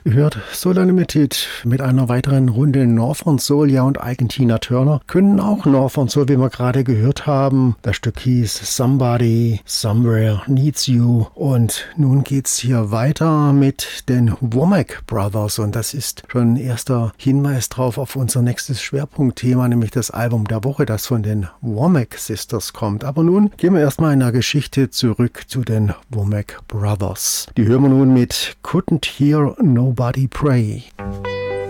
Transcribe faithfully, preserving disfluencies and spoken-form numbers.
Hört Soul Unlimited mit einer weiteren Runde Northern Soul, ja, und Ike und Tina Turner können auch Northern Soul, wie wir gerade gehört haben. Das Stück hieß Somebody Somewhere Needs You, und nun geht's hier weiter mit den Womack Brothers, und das ist schon ein erster Hinweis drauf auf unser nächstes Schwerpunktthema, nämlich das Album der Woche, das von den Womack Sisters kommt. Aber nun gehen wir erstmal in der Geschichte zurück zu den Womack Brothers. Die hören wir nun mit Couldn't Hear Nobody Pray.